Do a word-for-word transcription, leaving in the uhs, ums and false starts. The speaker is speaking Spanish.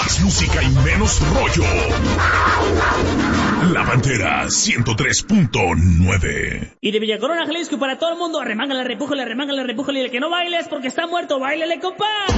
Más música y menos rollo. La Pantera ciento tres punto nueve. Y de Villacorona, Jalisco, para todo el mundo, arremángale, repújale, arremángale, repújale. Y el que no baile es porque está muerto, báilele, compa.